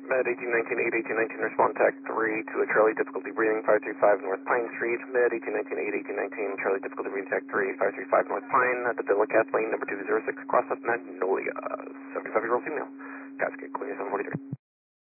Med 1819, 1819, respond TAC 3 to a Charlie, difficulty breathing, 535 North Pine Street. Med 1819, 1819, Charlie, difficulty breathing, TAC 3, 535 North Pine, at the Villa Kathleen, number 206, cross up Magnolia, 75-year-old female. Cascade, clear 743.